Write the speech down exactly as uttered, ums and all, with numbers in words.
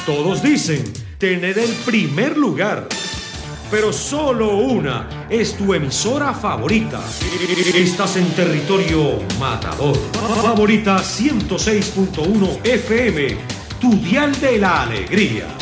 Todos dicen tener el primer lugar, pero solo una es tu emisora favorita. Estás en territorio matador. Favorita ciento seis punto uno F M, tu dial de la alegría.